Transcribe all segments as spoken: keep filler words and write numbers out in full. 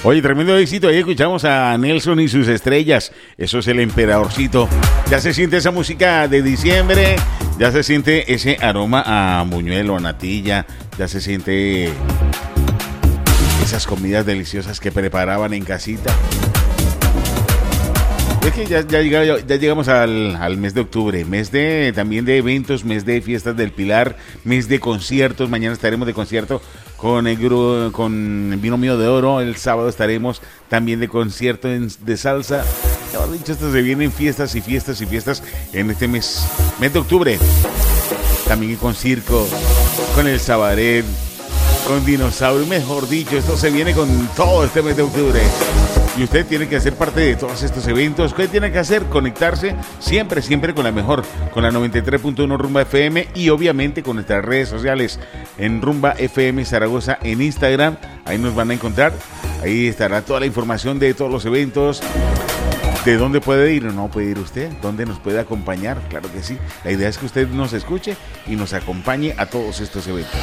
Oye, tremendo éxito. Ahí escuchamos a Nelson y sus estrellas. Eso es el emperadorcito. Ya se siente esa música de diciembre. Ya se siente ese aroma a buñuelo, a natilla. Ya se siente esas comidas deliciosas que preparaban en casita. Es que ya, ya, llega, ya llegamos al, al mes de octubre, mes de también de eventos, mes de fiestas del Pilar, mes de conciertos. Mañana estaremos de concierto con el grupo, con Binomio de Oro. El sábado estaremos también de concierto en, de salsa. Ya dicho, esto se vienen fiestas y fiestas y fiestas en este mes, mes de octubre. También con circo, con el Sabaret, con dinosaurio, mejor dicho, esto se viene con todo este mes de octubre. Y usted tiene que hacer parte de todos estos eventos. ¿Qué tiene que hacer? Conectarse siempre, siempre con la mejor, con la noventa y tres punto uno Rumba F M y obviamente con nuestras redes sociales en Rumba F M Zaragoza en Instagram. Ahí nos van a encontrar. Ahí estará toda la información de todos los eventos. ¿De dónde puede ir o no puede ir usted? ¿Dónde nos puede acompañar? Claro que sí. La idea es que usted nos escuche y nos acompañe a todos estos eventos.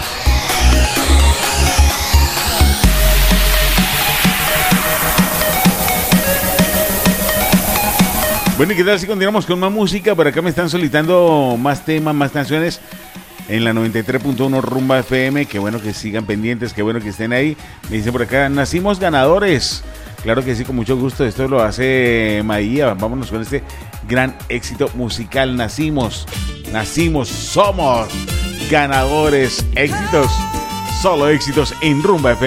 Bueno, ¿y qué tal si continuamos con más música? Por acá me están solicitando más temas, más canciones en la noventa y tres punto uno Rumba F M. Qué bueno que sigan pendientes, qué bueno que estén ahí. Me dicen por acá, nacimos ganadores. Claro que sí, con mucho gusto. Esto lo hace Maía. Vámonos con este gran éxito musical. Nacimos, nacimos, somos ganadores. Éxitos, solo éxitos en Rumba F M.